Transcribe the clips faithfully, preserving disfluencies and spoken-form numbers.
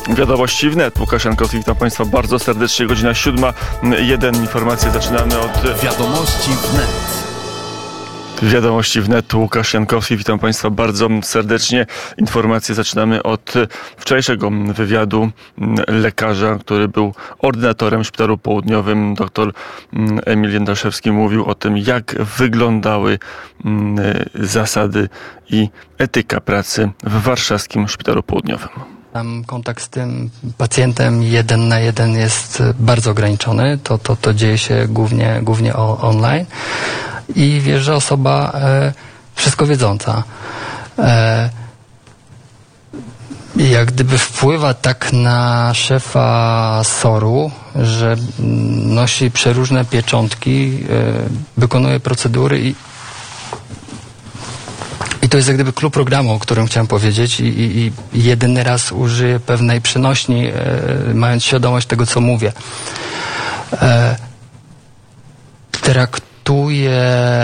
Wiadomości wnet. Łukasz Jankowski, witam Państwa bardzo serdecznie. Godzina siódma jeden. Informacje zaczynamy od... Wiadomości wnet. Wiadomości wnet. Łukasz Jankowski, witam Państwa bardzo serdecznie. Informacje zaczynamy od wczorajszego wywiadu lekarza, który był ordynatorem w Szpitalu Południowym. Doktor Emil Jędraszewski mówił o tym, jak wyglądały zasady i etyka pracy w warszawskim Szpitalu Południowym. Tam kontakt z tym pacjentem jeden na jeden jest bardzo ograniczony. To, to, to dzieje się głównie, głównie o, online. I wiesz, że osoba e, wszystko wiedząca. E, jak gdyby wpływa tak na szefa soru, że nosi przeróżne pieczątki, e, wykonuje procedury i I to jest jak gdyby klub programu, o którym chciałem powiedzieć i, i, i jedyny raz użyję pewnej przenośni, e, mając świadomość tego, co mówię. E, traktuję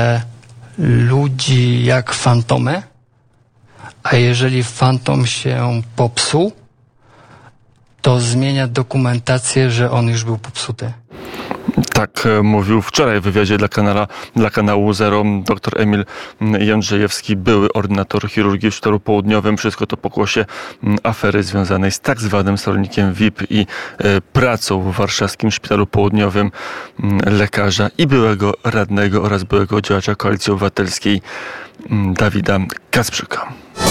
ludzi jak fantomy, a jeżeli fantom się popsuł, to zmienia dokumentację, że on już był popsuty. Tak mówił wczoraj w wywiadzie dla, kanała, dla kanału Zero dr Emil Jędrzejewski, były ordynator chirurgii w Szpitalu Południowym. Wszystko to pokłosie afery związanej z tak zwanym stolnikiem V I P i e, pracą w warszawskim Szpitalu Południowym lekarza i byłego radnego oraz byłego działacza Koalicji Obywatelskiej Dawida Kasprzyka.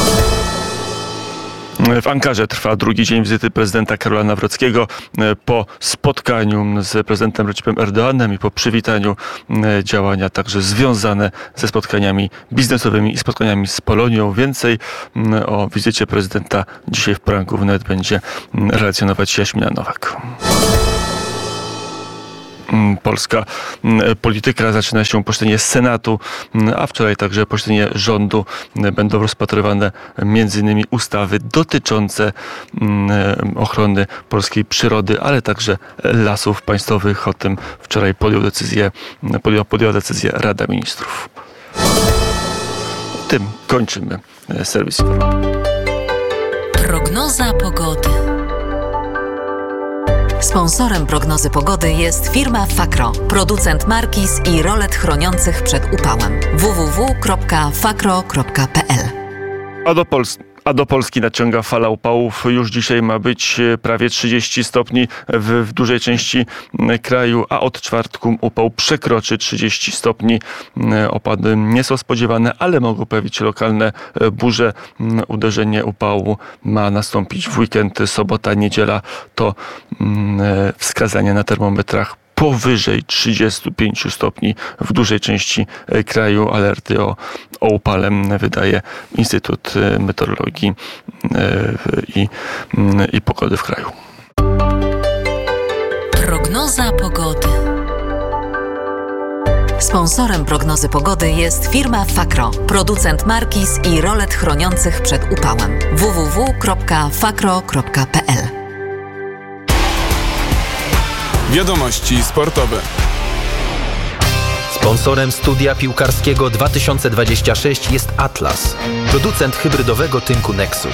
W Ankarze trwa drugi dzień wizyty prezydenta Karola Nawrockiego. Po spotkaniu z prezydentem Recepem Erdoğanem i po przywitaniu działania także związane ze spotkaniami biznesowymi i spotkaniami z Polonią. Więcej o wizycie prezydenta dzisiaj w poranku wnet będzie relacjonować Jaśmina Nowak. Polska polityka. Zaczyna się posiedzenie Senatu, a wczoraj także posiedzenie rządu. Będą rozpatrywane między innymi ustawy dotyczące ochrony polskiej przyrody, ale także lasów państwowych. O tym wczoraj podjął decyzję, podjęła, podjęła decyzję Rada Ministrów. Tym kończymy serwis. Prognoza pogody. Sponsorem prognozy pogody jest firma Fakro, producent markiz i rolet chroniących przed upałem. w w w kropka fakro kropka p l. A do Polski. A do Polski nadciąga fala upałów. Już dzisiaj ma być prawie trzydzieści stopni w, w dużej części kraju, a od czwartku upał przekroczy trzydzieści stopni. Opady nie są spodziewane, ale mogą pojawić się lokalne burze. Uderzenie upału ma nastąpić w weekend, sobota, niedziela. To wskazania na termometrach powyżej trzydziestu pięciu stopni w dużej części kraju. Alerty o, o upale wydaje Instytut Meteorologii i, i Pogody w kraju. Prognoza pogody. Sponsorem prognozy pogody jest firma Fakro, producent markiz i rolet chroniących przed upałem. w w w kropka fakro kropka p l. Wiadomości sportowe. Sponsorem studia piłkarskiego dwa tysiące dwudziestego szóstego jest Atlas, producent hybrydowego tynku Nexus.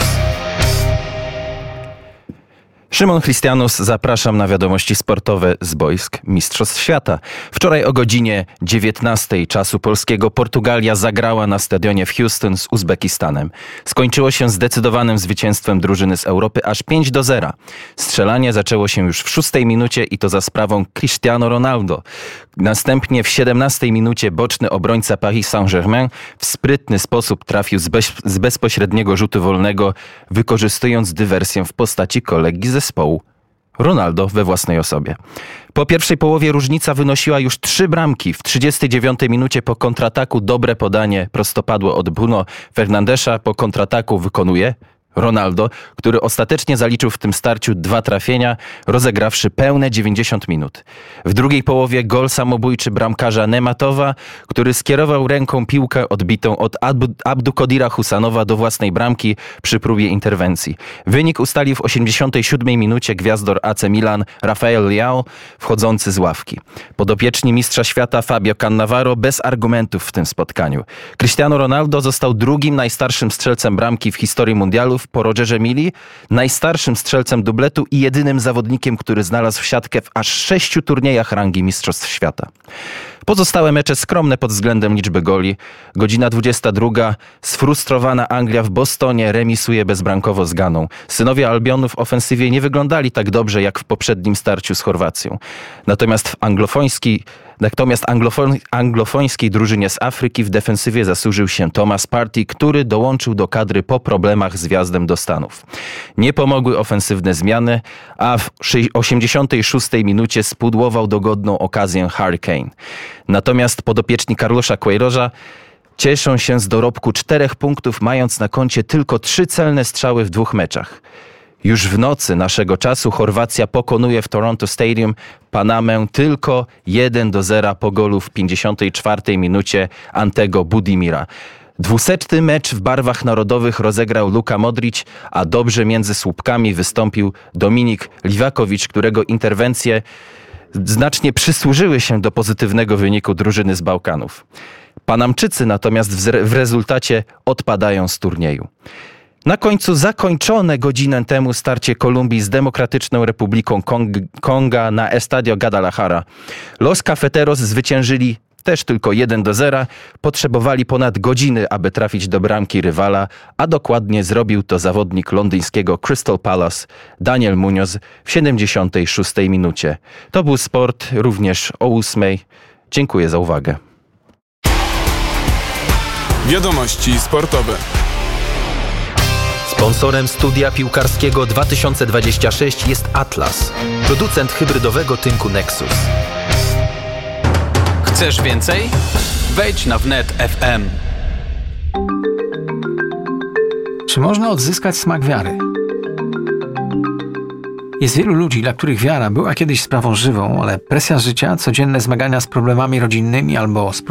Szymon Christianus, zapraszam na wiadomości sportowe z boisk Mistrzostw Świata. Wczoraj o godzinie dziewiętnastej czasu polskiego Portugalia zagrała na stadionie w Houston z Uzbekistanem. Skończyło się zdecydowanym zwycięstwem drużyny z Europy aż pięć do zera. Strzelanie zaczęło się już w szóstej minucie i to za sprawą Cristiano Ronaldo. Następnie w siedemnastej minucie boczny obrońca Paris Saint-Germain w sprytny sposób trafił z, bez, z bezpośredniego rzutu wolnego, wykorzystując dywersję w postaci kolegi zespołu. Ronaldo we własnej osobie. Po pierwszej połowie różnica wynosiła już trzy bramki. W trzydziestej dziewiątej minucie po kontrataku dobre podanie prostopadłe od Bruno Fernandesza po kontrataku wykonuje Ronaldo, który ostatecznie zaliczył w tym starciu dwa trafienia, rozegrawszy pełne dziewięćdziesiąt minut. W drugiej połowie gol samobójczy bramkarza Nematowa, który skierował ręką piłkę odbitą od Abdukodira Husanowa do własnej bramki przy próbie interwencji. Wynik ustalił w osiemdziesiątej siódmej minucie gwiazdor A C Milan Rafael Leao, wchodzący z ławki. Podopieczni mistrza świata Fabio Cannavaro bez argumentów w tym spotkaniu. Cristiano Ronaldo został drugim najstarszym strzelcem bramki w historii mundialów Stanów po Rogerze Milli, najstarszym strzelcem dubletu i jedynym zawodnikiem, który znalazł siatkę w aż sześciu turniejach rangi Mistrzostw Świata. Pozostałe mecze skromne pod względem liczby goli. Godzina dwudziesta druga. Sfrustrowana Anglia w Bostonie remisuje bezbramkowo z Ganą. Synowie Albionu w ofensywie nie wyglądali tak dobrze jak w poprzednim starciu z Chorwacją. Natomiast w anglofońskiej, natomiast anglofon, anglofońskiej drużynie z Afryki w defensywie zasłużył się Thomas Partey, który dołączył do kadry po problemach z wjazdem do Stanów. Nie pomogły ofensywne zmiany, a w osiemdziesiątej szóstej minucie spudłował dogodną okazję Harry Kane. Natomiast podopieczni Carlosa Queiroza cieszą się z dorobku czterech punktów, mając na koncie tylko trzy celne strzały w dwóch meczach. Już w nocy naszego czasu Chorwacja pokonuje w Toronto Stadium Panamę tylko jeden do zera po golu w pięćdziesiątej czwartej minucie Antego Budimira. Dwusetny mecz w barwach narodowych rozegrał Luka Modric, a dobrze między słupkami wystąpił Dominik Livakovic, którego interwencje znacznie przysłużyły się do pozytywnego wyniku drużyny z Bałkanów. Panamczycy natomiast w, w rezultacie odpadają z turnieju. Na końcu zakończone godzinę temu starcie Kolumbii z Demokratyczną Republiką Kong- Konga na Estadio Guadalajara. Los Cafeteros zwyciężyli też tylko jeden do zera. Potrzebowali ponad godziny, aby trafić do bramki rywala, a dokładnie zrobił to zawodnik londyńskiego Crystal Palace Daniel Munoz w siedemdziesiątej szóstej minucie. To był sport również o ósmej. Dziękuję za uwagę. Wiadomości sportowe. Sponsorem studia piłkarskiego dwa tysiące dwudziestego szóstego jest Atlas, producent hybrydowego tynku Nexus. Chcesz więcej? Wejdź na wnet kropka f m. Czy można odzyskać smak wiary? Jest wielu ludzi, dla których wiara była kiedyś sprawą żywą, ale presja życia, codzienne zmagania z problemami rodzinnymi albo z